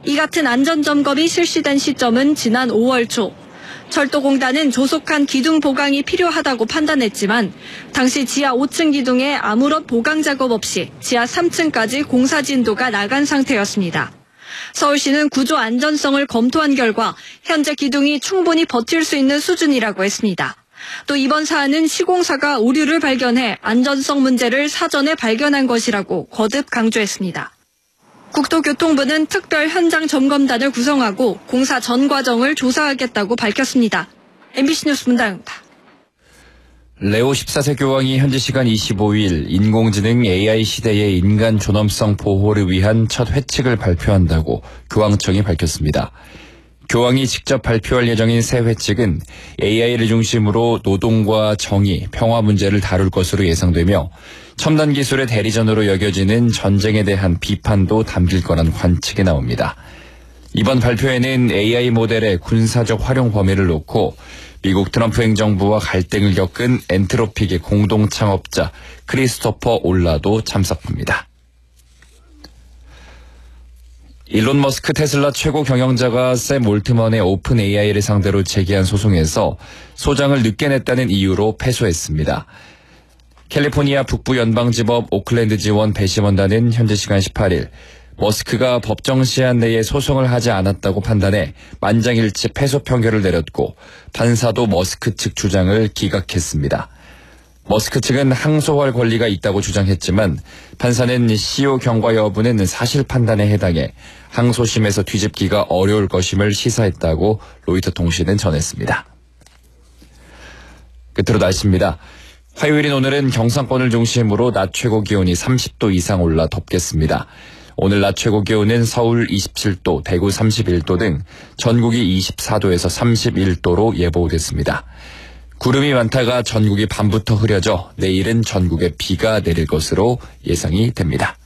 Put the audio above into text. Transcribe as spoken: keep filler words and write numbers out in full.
이 같은 안전점검이 실시된 시점은 지난 오월 초. 철도공단은 조속한 기둥 보강이 필요하다고 판단했지만 당시 지하 오 층 기둥에 아무런 보강 작업 없이 지하 삼 층까지 공사 진도가 나간 상태였습니다. 서울시는 구조 안전성을 검토한 결과 현재 기둥이 충분히 버틸 수 있는 수준이라고 했습니다. 또 이번 사안은 시공사가 오류를 발견해 안전성 문제를 사전에 발견한 것이라고 거듭 강조했습니다. 국토교통부는 특별 현장 점검단을 구성하고 공사 전 과정을 조사하겠다고 밝혔습니다. 엠비씨 뉴스 문다영입니다. 레오 십사 세 교황이 현지 시간 이십오일 인공지능 에이아이 시대의 인간 존엄성 보호를 위한 첫 회칙을 발표한다고 교황청이 밝혔습니다. 교황이 직접 발표할 예정인 새 회칙은 에이아이를 중심으로 노동과 정의, 평화 문제를 다룰 것으로 예상되며 첨단 기술의 대리전으로 여겨지는 전쟁에 대한 비판도 담길 거란 관측이 나옵니다. 이번 발표에는 에이아이 모델의 군사적 활용 범위를 놓고 미국 트럼프 행정부와 갈등을 겪은 엔트로픽의 공동 창업자 크리스토퍼 올라도 참석합니다. 일론 머스크 테슬라 최고 경영자가 샘 올트먼의 오픈 에이아이를 상대로 제기한 소송에서 소장을 늦게 냈다는 이유로 패소했습니다. 캘리포니아 북부 연방지법 오클랜드 지원 배심원단은 현지 시간 십팔일 머스크가 법정 시한 내에 소송을 하지 않았다고 판단해 만장일치 패소 판결을 내렸고 판사도 머스크 측 주장을 기각했습니다. 머스크 측은 항소할 권리가 있다고 주장했지만 판사는 씨이오 경과 여부는 사실 판단에 해당해 항소심에서 뒤집기가 어려울 것임을 시사했다고 로이터 통신은 전했습니다. 끝으로 날씨입니다. 화요일인 오늘은 경상권을 중심으로 낮 최고 기온이 삼십 도 이상 올라 덥겠습니다. 오늘 낮 최고 기온은 서울 이십칠 도, 대구 삼십일 도 등 전국이 이십사 도에서 삼십일 도로 예보됐습니다. 구름이 많다가 전국이 밤부터 흐려져 내일은 전국에 비가 내릴 것으로 예상이 됩니다.